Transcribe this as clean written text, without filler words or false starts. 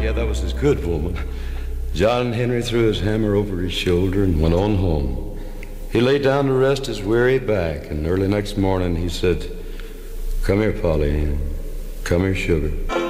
Yeah, that was his good woman. John Henry threw his hammer over his shoulder and went on home. He lay down to rest his weary back, and early next morning he said, "Come here, Polly Ann. Come here, sugar."